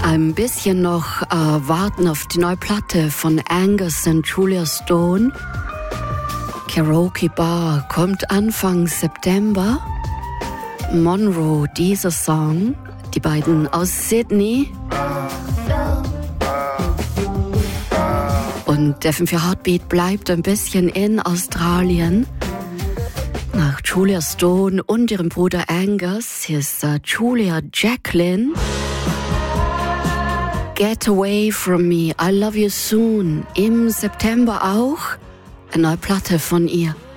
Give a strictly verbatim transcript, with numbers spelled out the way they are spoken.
Ein bisschen noch äh, warten auf die neue Platte von Angus und Julia Stone. Karaoke Bar kommt Anfang September. Monroe, dieser Song. Die beiden aus Sydney. Und der fünf vier Heartbeat bleibt ein bisschen in Australien. Nach Julia Stone und ihrem Bruder Angus, hier ist uh, Julia Jacqueline. Get Away From Me, I Love You Soon. Im September auch eine neue Platte von ihr.